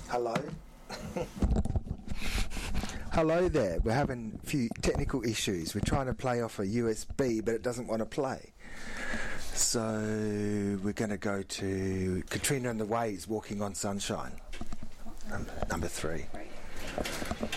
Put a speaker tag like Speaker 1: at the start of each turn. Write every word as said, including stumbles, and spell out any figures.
Speaker 1: Hello. Hello there. We're having a few technical issues. We're trying to play off a U S B, but it doesn't want to play. So we're going to go to Katrina and the Waves, Walking on Sunshine. Number, number three.